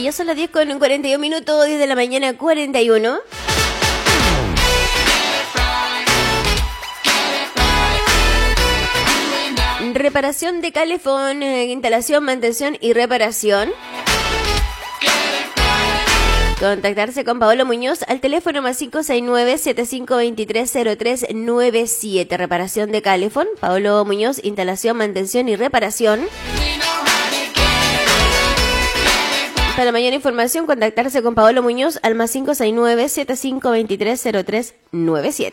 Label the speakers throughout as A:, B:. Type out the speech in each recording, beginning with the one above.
A: ya son las 10 con 41 minutos, 10 de la mañana 41. Reparación de calefón, instalación, mantención y reparación. Contactarse con Paolo Muñoz al teléfono más 569-7523-0397. Reparación de calefón, Paolo Muñoz, instalación, mantención y reparación. Para mayor información, contactarse con Paolo Muñoz al más 569-7523-0397.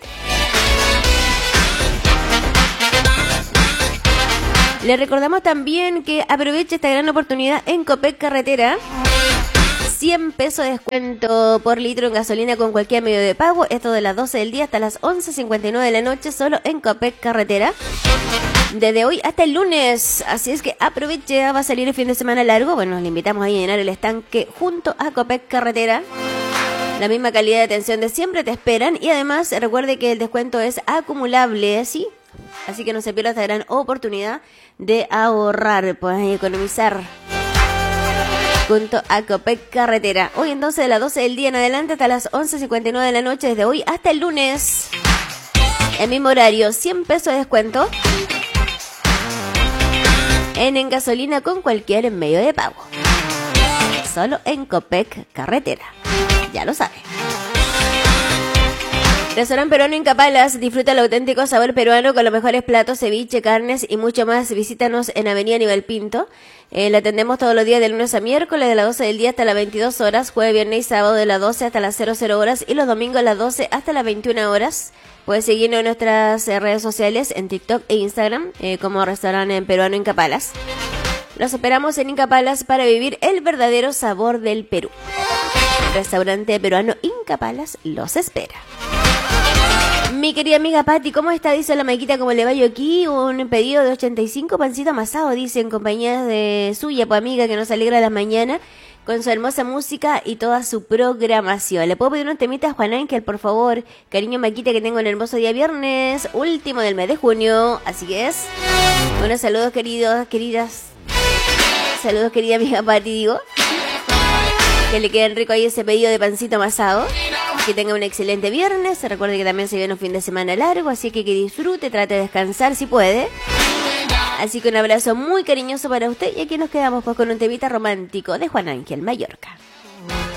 A: Le recordamos también que aproveche esta gran oportunidad en Copec Carretera. 100 pesos de descuento por litro en gasolina con cualquier medio de pago. Esto de las 12 del día hasta las 11:59 de la noche, solo en Copec Carretera. Desde hoy hasta el lunes. Así es que aproveche, va a salir el fin de semana largo. Bueno, le invitamos ahí a llenar el estanque junto a Copec Carretera. La misma calidad de atención de siempre te esperan. Y además, recuerde que el descuento es acumulable, ¿sí? Así que no se pierda esta gran oportunidad de ahorrar, pues economizar junto a Copec Carretera. Hoy entonces de las 12 del día en adelante hasta las 11:59 de la noche, desde hoy hasta el lunes. El mismo horario, 100 pesos de descuento en gasolina con cualquier medio de pago. Solo en Copec Carretera. Ya lo sabe. Restaurante Peruano Inca Palace, disfruta el auténtico sabor peruano con los mejores platos, ceviche, carnes y mucho más. Visítanos en Avenida Aníbal Pinto. Le atendemos todos los días de lunes a miércoles de las 12 del día hasta las 22 horas, jueves, viernes y sábado de las 12 hasta las 00 horas y los domingos de las 12 hasta las 21 horas. Puedes seguirnos en nuestras redes sociales, en TikTok e Instagram, como Restaurante Peruano Inca Palace. Los esperamos en Inca Palace para vivir el verdadero sabor del Perú. Restaurante Peruano Inca Palace los espera. Mi querida amiga Patti, ¿cómo está? Dice la Maquita, ¿cómo le va yo aquí? Un pedido de 85 pancito amasado, dice, en compañía de suya, pues amiga, que nos alegra las mañanas con su hermosa música y toda su programación. ¿Le puedo pedir un temita a Juan Ángel, por favor? Cariño, Maquita, que tengo un hermoso día viernes, último del mes de junio, así que es. Bueno, saludos queridos, queridas. Saludos, querida amiga Patti, digo. Que le queden rico ahí ese pedido de pancito amasado. Que tenga un excelente viernes. Recuerde que también se viene un fin de semana largo, así que disfrute, trate de descansar si puede. Así que un abrazo muy cariñoso para usted. Y aquí nos quedamos pues con un temita romántico de Juan Ángel Mallorca.